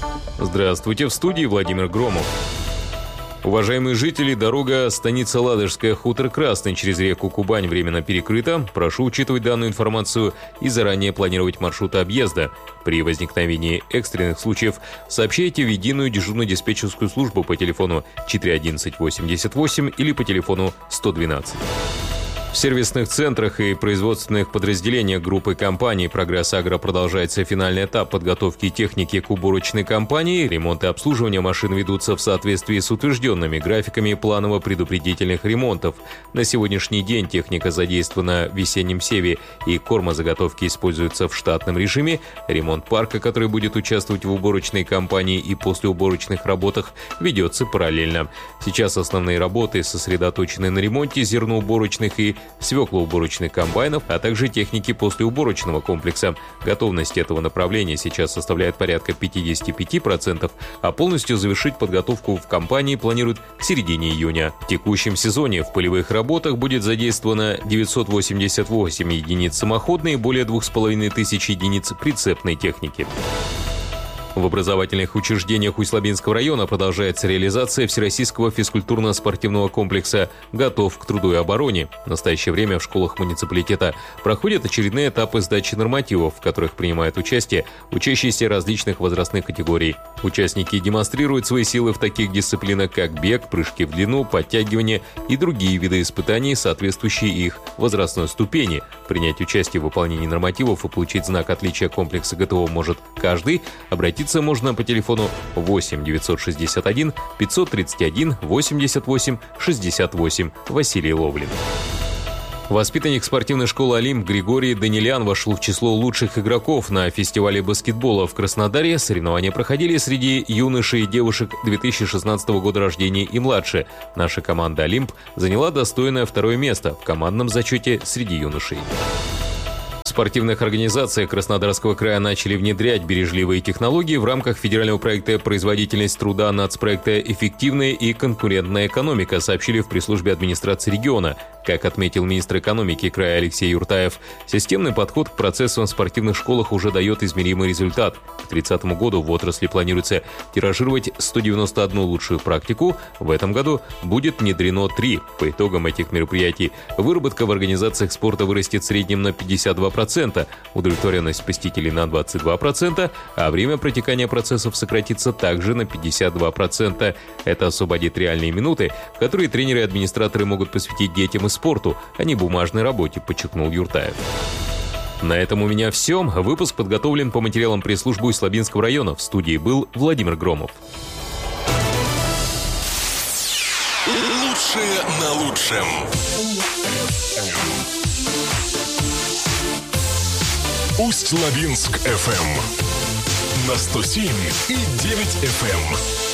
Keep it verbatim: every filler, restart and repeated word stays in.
Здравствуйте, в студии Владимир Громов. Уважаемые жители, дорога станица Ладожская, хутор Красный через реку Кубань временно перекрыта. Прошу учитывать данную информацию и заранее планировать маршруты объезда. При возникновении экстренных случаев сообщайте в единую дежурно-диспетчерскую службу по телефону четыре одиннадцать восемьдесят восемь или по телефону сто двенадцать. В сервисных центрах и производственных подразделениях группы компаний «Прогресс Агро» продолжается финальный этап подготовки техники к уборочной кампании. Ремонт и обслуживание машин ведутся в соответствии с утвержденными графиками планово-предупредительных ремонтов. На сегодняшний день техника задействована в весеннем севе и кормозаготовки используются в штатном режиме. Ремонт парка, который будет участвовать в уборочной кампании и послеуборочных работах, ведется параллельно. Сейчас основные работы сосредоточены на ремонте зерноуборочных и свеклоуборочных комбайнов, а также техники послеуборочного комплекса. Готовность этого направления сейчас составляет порядка пятьдесят пять процентов, а полностью завершить подготовку в компании планируют к середине июня. В текущем сезоне в полевых работах будет задействовано девятьсот восемьдесят восемь единиц самоходной и более двух с половиной тысяч единиц прицепной техники. В образовательных учреждениях Усть-Лабинского района продолжается реализация всероссийского физкультурно-спортивного комплекса «Готов к труду и обороне». В настоящее время в школах муниципалитета проходят очередные этапы сдачи нормативов, в которых принимают участие учащиеся различных возрастных категорий. Участники демонстрируют свои силы в таких дисциплинах, как бег, прыжки в длину, подтягивание и другие виды испытаний, соответствующие их возрастной ступени. Принять участие в выполнении нормативов и получить знак отличия комплекса ГТО может каждый. Обратиться можно по телефону восемь девятьсот шестьдесят один пятьсот тридцать один восемьдесят восемь шестьдесят восемь. Василий Ловлин. Воспитанник спортивной школы «Олимп» Григорий Данилян вошел в число лучших игроков на фестивале баскетбола в Краснодаре. Соревнования проходили среди юношей и девушек две тысячи шестнадцатого года рождения и младше. Наша команда «Олимп» заняла достойное второе место в командном зачете среди юношей. В спортивных организациях Краснодарского края начали внедрять бережливые технологии в рамках федерального проекта «Производительность труда» нацпроекта «Эффективная и конкурентная экономика», сообщили в пресс-службе администрации региона. Как отметил министр экономики края Алексей Юртаев, системный подход к процессам в спортивных школах уже дает измеримый результат. К тридцатому году в отрасли планируется тиражировать сто девяносто одну лучшую практику. В этом году будет внедрено три. По итогам этих мероприятий выработка в организациях спорта вырастет в среднем на пятьдесят два процента, удовлетворенность посетителей на двадцать два процента, а время протекания процессов сократится также на пятьдесят два процента. Это освободит реальные минуты, которые тренеры и администраторы могут посвятить детям и спорту, а не бумажной работе, подчеркнул Юртаев. На этом у меня все. Выпуск подготовлен по материалам пресс-службы Усть-Лабинского района. В студии был Владимир Громов. Лучшее на лучшем. Усть-Лабинск эф эм на сто семь и девять эф эм.